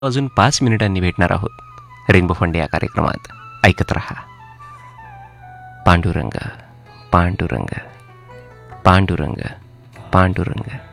अजून 5 मिनिटांनी भेटणार आहोत रेनबो फंडे या कार्यक्रमात. ऐकत रहा. पांडुरंग पांडुरंग पांडुरंग पांडुरंग.